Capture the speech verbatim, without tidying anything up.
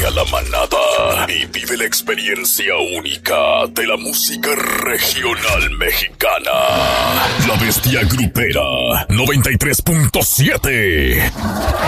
Únete a la manada y vive la experiencia única de la música regional mexicana. La Bestia Grupera noventa y tres punto siete.